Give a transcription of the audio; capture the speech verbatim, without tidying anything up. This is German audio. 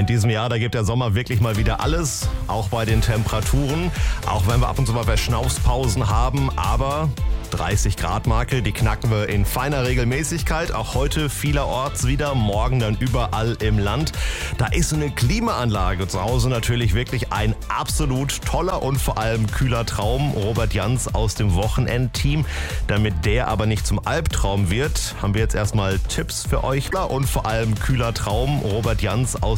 in diesem Jahr, da gibt der Sommer wirklich mal wieder alles, auch bei den Temperaturen. Auch wenn wir ab und zu mal Verschnaufspausen haben, aber dreißig Grad Marke, die knacken wir in feiner Regelmäßigkeit. Auch heute vielerorts wieder, morgen dann überall im Land. Da ist so eine Klimaanlage zu Hause natürlich wirklich ein absolut toller und vor allem kühler Traum. Robert Jans aus dem Wochenendteam. Damit der aber nicht zum Albtraum wird, haben wir jetzt erstmal Tipps für euch und vor allem kühler Traum. Robert Jans aus